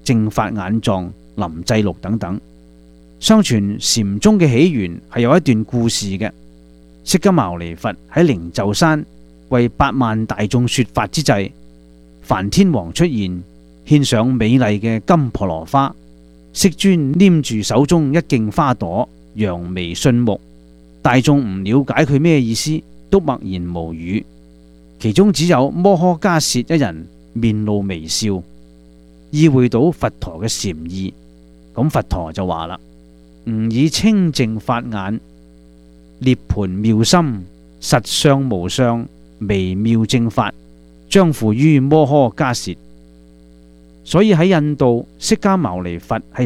正法眼藏、臨濟錄等等。相傳禪宗嘅起源係有一段故事嘅。釋迦牟尼佛喺靈鷲山為8萬大眾說法之際，梵天王出現，獻上美麗嘅金婆羅花。釋尊拈住手中一莖花朵，揚眉信目。大眾唔了解佢咩意思，都默然無語。其中只有摩訶迦葉一人面露微笑，意會到佛陀嘅禪意。咁佛陀就話啦：吾以清淨法眼，涅槃妙心，實相無相，微妙正法，將付於摩訶迦葉。所以喺印度，釋迦牟尼佛係